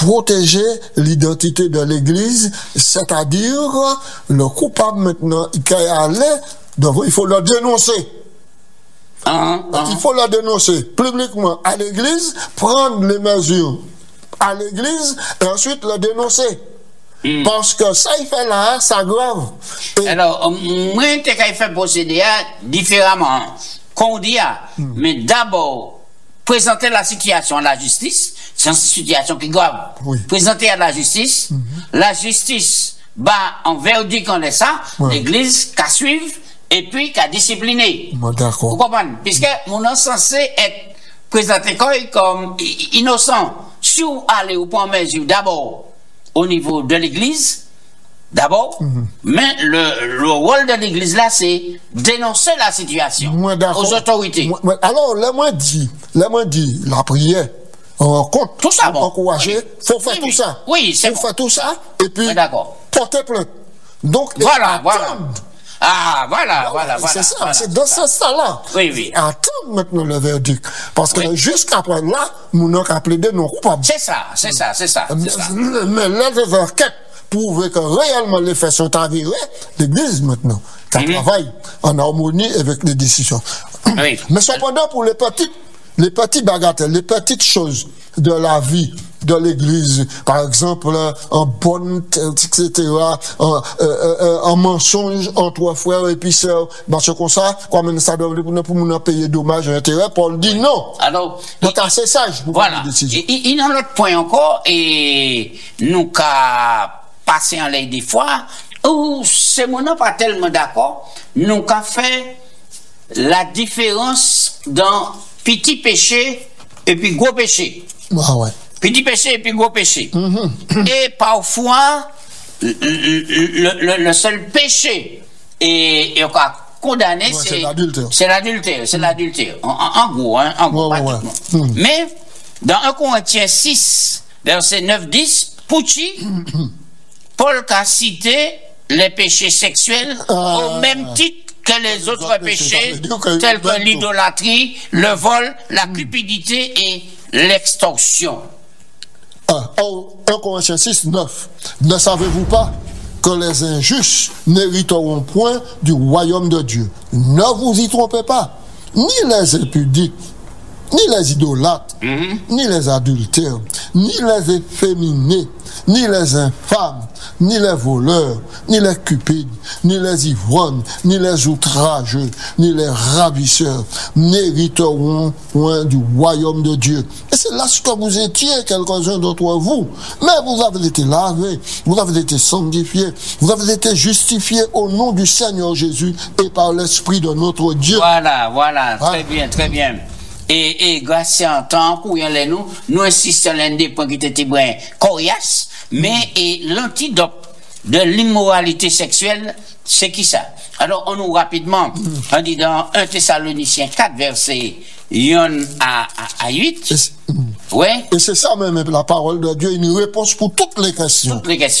protéger l'identité de l'Église, c'est-à-dire le coupable maintenant, il faut le dénoncer. Il faut le dénoncer publiquement à l'Église, prendre les mesures à l'Église et ensuite le dénoncer. Parce que ça, il fait là, ça grave. Alors, moi, je fait procéder différemment, qu'on dit, mais d'abord, présenter la situation à la justice, c'est une situation qui est grave. Oui. Présenter à la justice, la justice, en verdict on est ça, l'Église qu'à suivre, et puis qu'à discipliner. D'accord. Vous comprenez? Puisque mon est censé être présenté comme innocent. Si vous allez au point mesure d'abord au niveau de l'Église, d'abord, mais le rôle de l'Église là, c'est dénoncer la situation aux autorités. Alors, moi dit, la prière, on compte, tout ça, encourager, faut faire tout ça. Oui, c'est faut faire tout ça, et puis porter plainte. Donc, voilà. Ah, voilà. C'est ça, c'est dans ce sens-là. Oui. Attendre maintenant le verdict. Parce que jusqu'après là, nous n'avons qu'à plaider non coupables. C'est ça. Mais là, les enquêtes prouvent que réellement les faits sont avérés. L'Église maintenant, qui travaille en harmonie avec les décisions. Oui. Mais cependant, pour les petits bagatelles, les petites choses de la vie de l'Église, par exemple, en bonne, etc., en mensonge entre frères et puis sœurs, parce que ça, comme ça doit pour nous payer dommages et intérêts, Paul dit non. Alors, donc assez sage pour voilà. prendre des décisions. Il y a un autre point encore, et nous qu'à passer en l'air des fois, où c'est mon pas tellement d'accord, nous qu'à fait la différence dans petit péché et puis gros péché. Ah ouais. Petit péché et puis gros péché. Et parfois, le seul péché et on a condamné, c'est l'adultère. C'est l'adultère. En gros, pratiquement. Mais, dans 1 Corinthiens 6, verset 9-10, Pucci, Paul a cité les péchés sexuels au même titre que les autres péchés, tels que l'idolâtrie, le vol, la cupidité et l'extorsion. 1 Corinthiens 6, 9. Ne savez-vous pas que les injustes n'hériteront point du royaume de Dieu? Ne vous y trompez pas. Ni les impudiques, ni les idolâtres, ni les adultères, ni les efféminés, ni les infâmes, ni les voleurs, ni les cupides, ni les ivrognes, ni les outrageux, ni les ravisseurs n'hériteront point du royaume de Dieu. Et c'est là ce que vous étiez, quelques-uns d'entre vous. Mais vous avez été lavés, vous avez été sanctifiés, vous avez été justifiés au nom du Seigneur Jésus et par l'Esprit de notre Dieu. Voilà. Très bien. Et grâce à un temps où nous insistons sur des points qui étaient bien coriaces, mais l'antidote de l'immoralité sexuelle, c'est qui ça? Alors, on nous rapidement, on dit dans 1 Thessaloniciens 4, verset 1 à 8. Ouais. Et c'est ça même, la parole de Dieu, une réponse pour toutes les questions.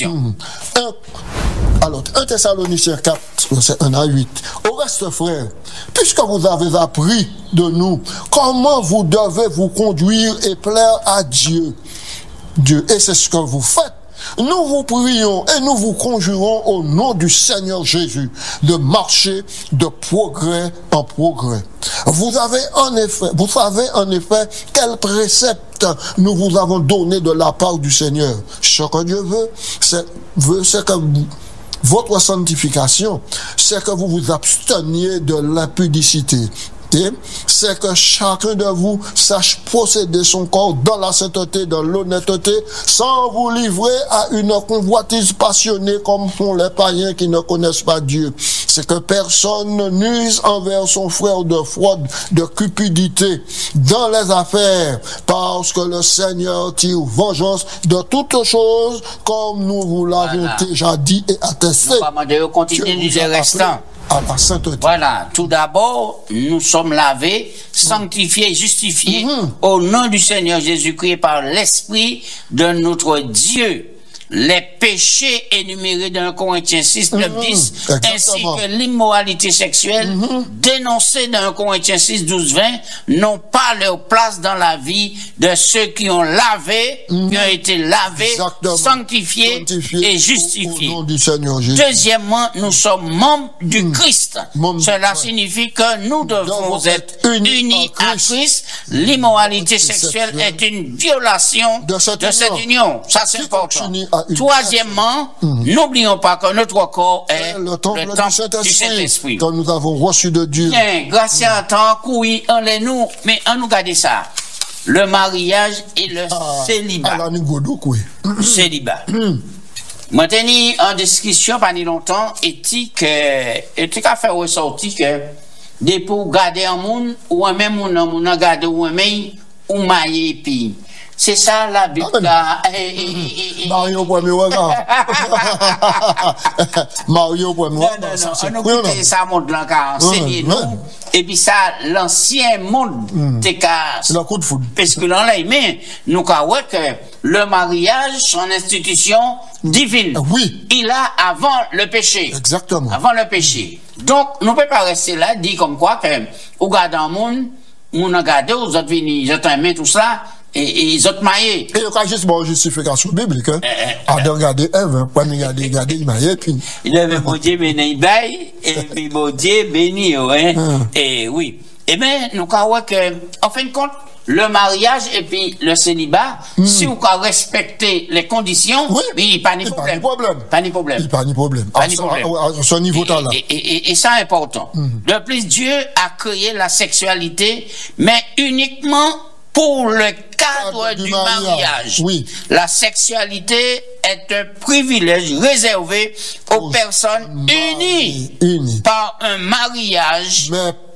Alors, 1 Thessaloniciens 4, verset 1 à 8. Au reste, frères, puisque vous avez appris de nous comment vous devez vous conduire et plaire à Dieu, et c'est ce que vous faites, nous vous prions et nous vous conjurons au nom du Seigneur Jésus de marcher de progrès en progrès. Vous savez en effet quel précepte nous vous avons donné de la part du Seigneur. Ce que Dieu veut, c'est que votre sanctification, c'est que vous vous absteniez de l'impudicité. C'est que chacun de vous sache posséder son corps dans la sainteté, dans l'honnêteté, sans vous livrer à une convoitise passionnée comme font les païens qui ne connaissent pas Dieu. C'est que personne ne nuise envers son frère de fraude, de cupidité dans les affaires, parce que le Seigneur tire vengeance de toutes choses, comme nous vous l'avons déjà dit et attesté. Nous continuer du restant. À la sainteté. Voilà, tout d'abord, nous sommes lavés, sanctifiés, justifiés au nom du Seigneur Jésus-Christ par l'Esprit de notre Dieu. les péchés énumérés dans 1 Corinthiens 6, 9, 10, ainsi que l'immoralité sexuelle, dénoncés dans 1 Corinthiens 6, 12, 20, n'ont pas leur place dans la vie de ceux qui ont qui ont été lavés, sanctifiés et justifiés. Au nom du Seigneur Jésus. Deuxièmement, nous sommes membres du Christ. Cela signifie que nous devons être unis à Christ. L'immoralité sexuelle est une violation de cette union. Ça, c'est important. Troisièmement, n'oublions pas que notre corps est le temple du Saint-Esprit. Que nous avons reçu de Dieu. Bien, grâce à un temps, oui, mais on nous garde ça. Le mariage et le célibat. Célibat. Moi, j'ai en discussion pendant longtemps, éthique a fait ressortir que, des pour garder un monde, ou même on a gardé ou mailler, puis. C'est ça la Bible. Mario pour moi. Mario pour moi. Non, ça montre là, enseigner nous. Et puis ça, l'ancien monde, c'est la coup de foudre. Parce que là, mais nous avons que le mariage, son institution divine. Oui. Il a avant le péché. Exactement. Avant le péché. Donc, nous ne pouvons pas rester là, dit comme quoi que, au gars dans le monde, on a gardé, aux autres venus, ils ont aimé tout ça. Et ils ont maillé. Et il y a juste une justification biblique. Adam regardé Ève, pas regarder, il maillé, puis. Il avait mon Dieu béni, et puis mon Dieu béni, Et oui. Eh bien, nous avons que, en fin de compte, le mariage et puis le célibat, si vous respectez les conditions, il n'y a pas de problème. Pas de problème. Il n'y a pas de problème. À ce niveau-là. Et ça est important. De plus, Dieu a créé la sexualité, mais uniquement pour le cadre du mariage. Oui. La sexualité est un privilège réservé aux personnes unies par un mariage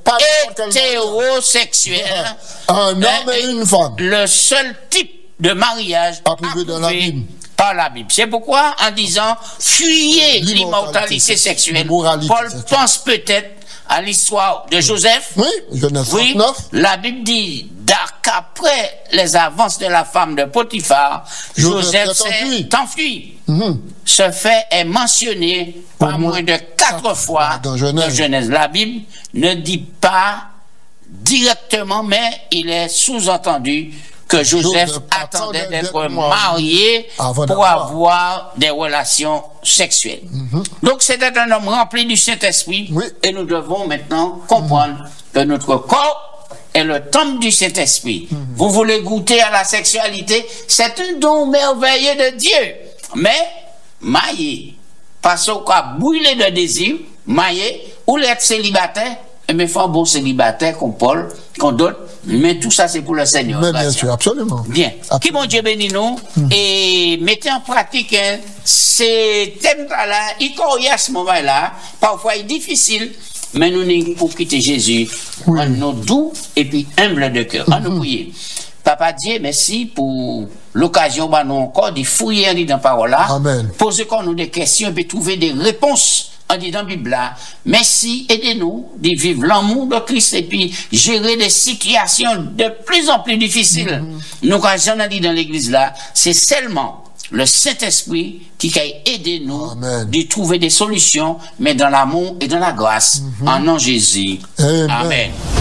hétérosexuel. Un homme et une femme. Le seul type de mariage approuvé par la Bible. C'est pourquoi, en disant fuyez l'immortalité sexuelle, Paul pense peut-être à l'histoire de Joseph. Oui, Genèse 39. La Bible dit qu'après les avances de la femme de Potiphar, Joseph s'est enfui. Ce fait est mentionné par moins de 4 fois dans Genèse. La Bible ne dit pas directement, mais il est sous-entendu que Joseph attendait d'être marié pour avoir des relations sexuelles. Donc c'était un homme rempli du Saint-Esprit et nous devons maintenant comprendre que notre corps est le temple du Saint-Esprit. Vous voulez goûter à la sexualité, c'est un don merveilleux de Dieu. Mais, maillé, parce qu'on a brûlé de désir, maillé, ou l'être célibataire, mais il faut un bon célibataire comme Paul, comme d'autres, mais tout ça c'est pour le Seigneur. Mais bien sûr, absolument. Bien. Qui mon Dieu bénit nous et mettez en pratique ces thèmes-là, y corrige à ce moment-là, parfois il est difficile, mais nous n'est pour quitter Jésus, en nous doux et puis humble de cœur. En nous prier. Papa Dieu, merci pour l'occasion, nous encore, de fouiller dans la parole là, poser comme nous des questions et puis trouver des réponses. En disant Bible là, merci, aidez-nous de vivre l'amour de Christ et puis gérer des situations de plus en plus difficiles. Nous, quand j'en ai dit dans l'église là, c'est seulement le Saint-Esprit qui a aidé nous de trouver des solutions, mais dans l'amour et dans la grâce. En nom de Jésus. Amen.